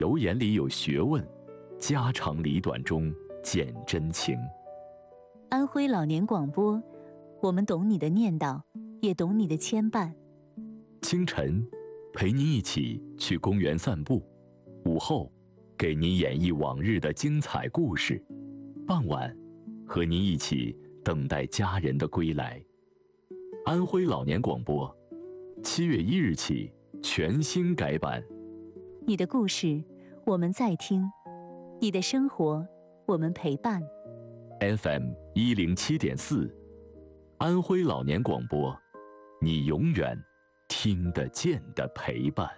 油盐里有学问，家长里短中见真情。 安徽老年广播，我们懂你的念叨，也懂你的牵绊。 清晨，陪你一起去公园散步；午后，给你演绎往日的精彩故事；傍晚，和你一起等待家人的归来。安徽老年广播，7月1日起全新改版。 你的故事，我们在听；你的生活，我们陪伴。 FM 107.4，安徽老年广播，你永远听得见的陪伴。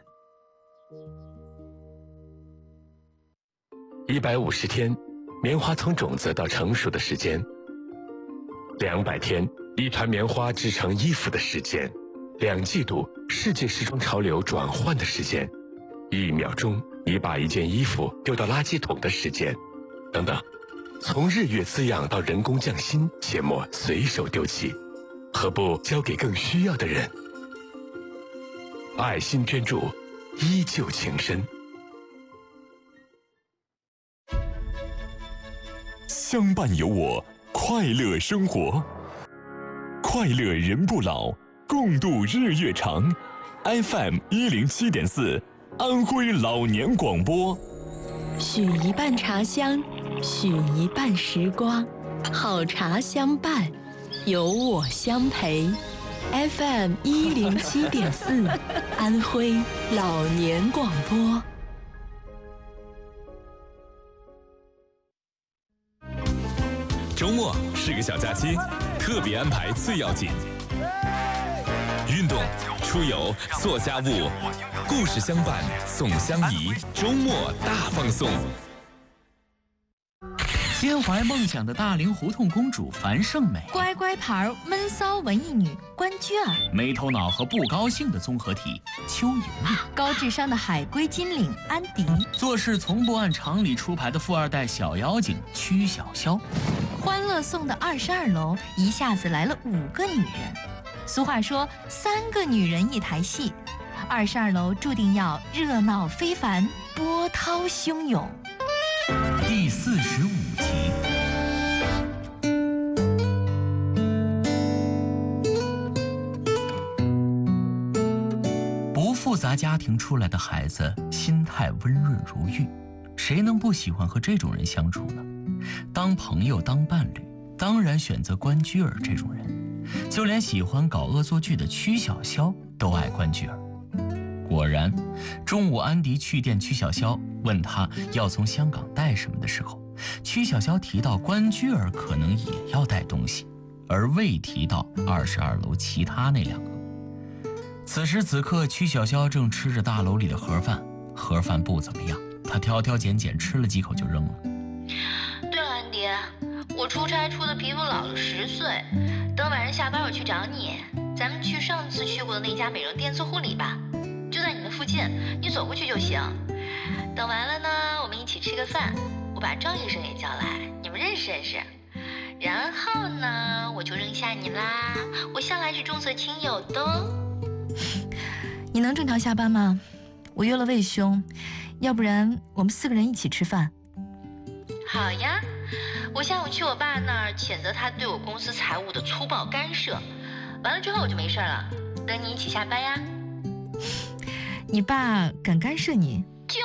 150天，棉花从种子到成熟的时间；200天，一团棉花织成衣服的时间；2季度，世界时装潮流转换的时间；1秒钟，你把一件衣服丢到垃圾桶的时间，等等。从日月滋养到人工匠心，切莫随手丢弃，何不交给更需要的人？爱心捐助，依旧情深。 相伴有我，快乐生活，快乐人不老，共度日月长。FM 107.4，安徽老年广播。 许一半茶香，许一半时光，好茶相伴，有我相陪。FM 107.4，安徽老年广播。 周末是个小假期，特别安排最要紧。运动、出游、做家务，故事相伴，送相宜，周末大放送。 心怀梦想的大龄胡同公主樊胜美， 乖乖牌闷骚文艺女关雎尔， 没头脑和不高兴的综合体邱莹莹， 高智商的海归金领安迪， 做事从不按常理出牌的富二代小妖精曲筱绡， 欢乐颂的22楼一下子来了5个女人。俗话说3个女人一台戏，22楼注定要热闹非凡，波涛汹涌。 第45集。不复杂家庭出来的孩子，心态温润如玉，谁能不喜欢和这种人相处呢？当朋友，当伴侣，当然选择关雎尔这种人。就连喜欢搞恶作剧的曲筱绡都爱关雎尔。果然，中午安迪去见曲筱绡，问他要从香港带什么的时候，曲筱绡提到关雎尔可能也要带东西，而未提到22楼其他那2个。此时此刻，曲筱绡正吃着大楼里的盒饭，盒饭不怎么样，她挑挑拣拣吃了几口就扔了。 对了，安迪，我出差出的皮肤老了10岁，等晚上下班我去找你，咱们去上次去过的那家美容店做护理吧，就在你们附近，你走过去就行。等完了呢，我们一起吃个饭，我把赵医生也叫来，你们认识认识。然后呢，我就扔下你啦，我向来是重色轻友的。 你能正常下班吗？我约了魏兄，要不然我们4个人一起吃饭。 好呀，我下午去我爸那儿谴责他对我公司财务的粗暴干涉，完了之后我就没事了，等你一起下班呀。 你爸敢干涉你？ 就是，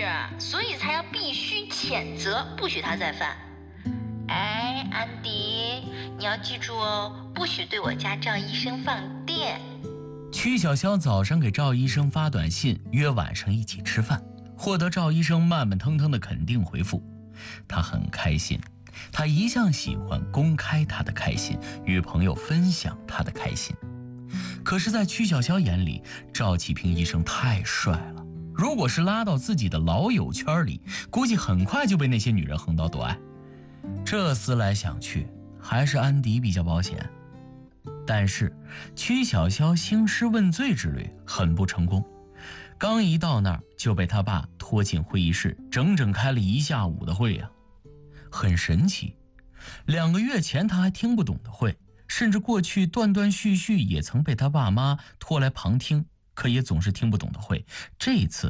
所以才要必须谴责，不许他再犯。哎，安迪，你要记住哦，不许对我家赵医生放电。 曲筱绡早上给赵医生发短信，约晚上一起吃饭，获得赵医生慢慢腾腾的肯定回复，他很开心。他一向喜欢公开他的开心，与朋友分享他的开心。可是在曲筱绡眼里，赵启平医生太帅了，如果是拉到自己的老友圈里，估计很快就被那些女人横刀夺爱。这思来想去，还是安迪比较保险。但是曲筱绡兴师问罪之旅很不成功，刚一到那儿就被他爸拖进会议室，整整开了1下午的会呀。很神奇，2个月前他还听不懂的会，甚至过去断断续续也曾被他爸妈拖来旁听，可也总是听不懂的会，这一次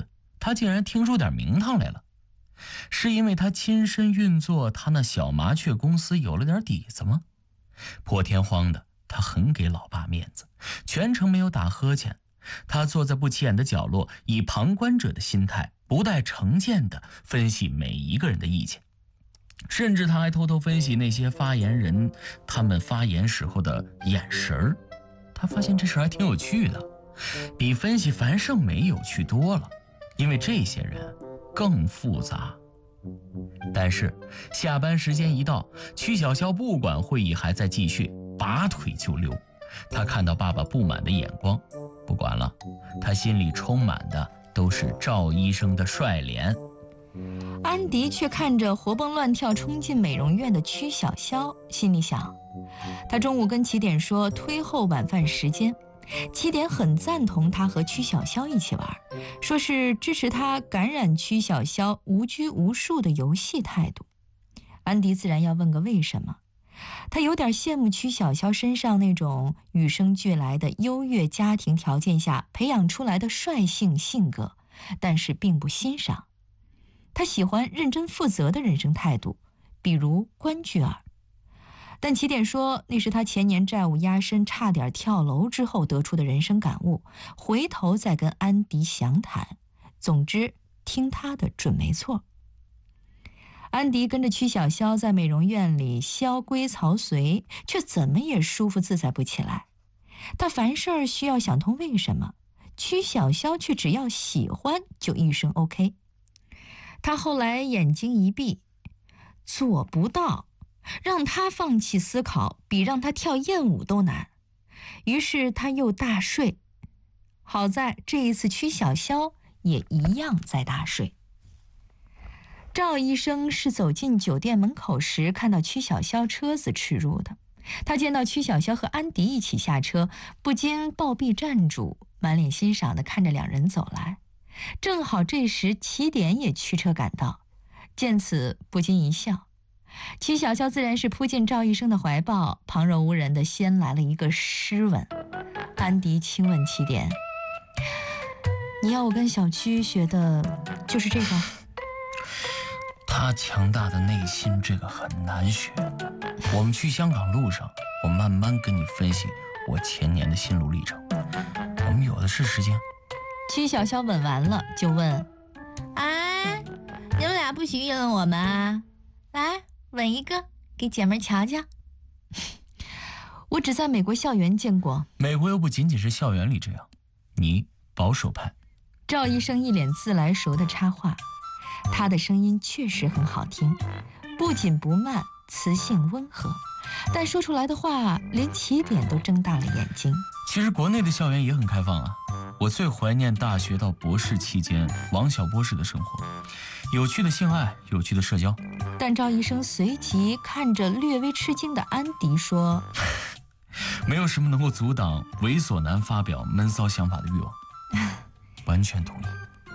他竟然听出点名堂来了。是因为他亲身运作他那小麻雀公司有了点底子吗？破天荒的，他很给老爸面子，全程没有打呵欠。他坐在不起眼的角落，以旁观者的心态，不带成见的分析每一个人的意见，甚至他还偷偷分析那些发言人他们发言时候的眼神儿。他发现这事还挺有趣的，比分析樊胜美有趣多了，因为这些人更复杂。但是下班时间一到，曲筱绡不管会议还在继续，拔腿就溜。他看到爸爸不满的眼光，不管了，他心里充满的都是赵医生的帅脸。 安迪却看着活蹦乱跳冲进美容院的曲筱绡，心里想，他中午跟起点说推后晚饭时间，起点很赞同他和曲筱绡一起玩，说是支持他感染曲筱绡无拘无束的游戏态度。安迪自然要问个为什么，他有点羡慕曲筱绡身上那种与生俱来的优越家庭条件下培养出来的率性性格，但是并不欣赏。他喜欢认真负责的人生态度，比如关雎尔。但起点说那是他前年债务压身差点跳楼之后得出的人生感悟，回头再跟安迪详谈。总之听他的准没错。安迪跟着曲筱绡在美容院里萧规曹随，却怎么也舒服自在不起来。他凡事需要想通为什么，曲筱绡却只要喜欢就一声 OK。 他后来眼睛一闭，做不到，让他放弃思考比让他跳艳舞都难。于是他又大睡。好在这一次曲筱绡也一样在大睡。赵医生是走进酒店门口时看到曲筱绡车子驶入的，他见到曲筱绡和安迪一起下车，不禁抱臂站住，满脸欣赏地看着两人走来。正好这时起点也驱车赶到，见此不禁一笑。曲筱绡自然是扑进赵医生的怀抱，旁若无人的先来了一个湿吻。安迪轻问起点：“你要我跟小曲学的就是这个？” 他强大的内心这个很难学。我们去香港路上，我慢慢跟你分析我前年的心路历程，我们有的是时间。 曲筱绡吻完了就问：“啊，你们俩不许议论我们啊？来，吻一个给姐妹瞧瞧。”我只在美国校园见过。 美国又不仅仅是校园里这样，你保守派。 赵医生一脸自来熟的插话，他的声音确实很好听，不紧不慢，磁性温和，但说出来的话连起点都睁大了眼睛。 其实国内的校园也很开放啊，我最怀念大学到博士期间王小波式的生活，有趣的性爱，有趣的社交。 但赵医生随即看着略微吃惊的安迪说：“ 没有什么能够阻挡猥琐男发表闷骚想法的欲望。”完全同意。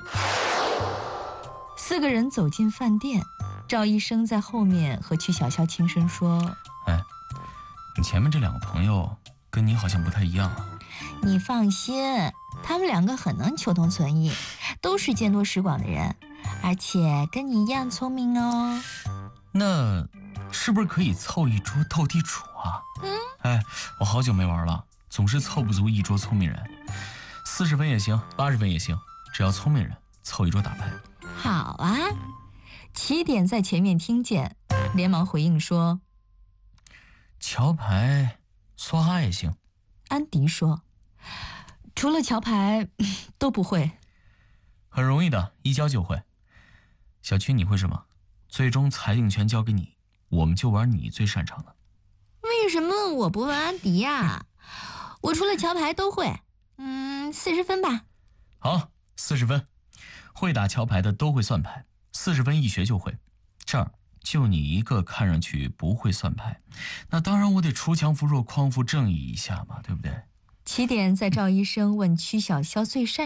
4个人走进饭店，赵医生在后面和曲筱绡轻声说：“ 哎，你前面这两个朋友跟你好像不太一样啊。” 你放心，他们两个很能求同存异，都是见多识广的人，而且跟你一样聪明哦。 那是不是可以凑一桌斗地主啊？哎，我好久没玩了，总是凑不足一桌聪明人。40分也行，80分也行，只要聪明人凑一桌打牌。 好啊。起点在前面听见，连忙回应说：“ 桥牌、梭哈也行。” 安迪说：“除了桥牌都不会。” 很容易的，一教就会。小曲，你会什么？最终裁定权交给你，我们就玩你最擅长的。 为什么我不问安迪呀？我除了桥牌都会。40分吧。 好，40分。会打桥牌的都会算牌，40分一学就会。这儿就你一个看上去不会算牌，那当然我得锄强扶弱，匡扶正义一下嘛，对不对？ 起点在赵医生问曲筱绡最擅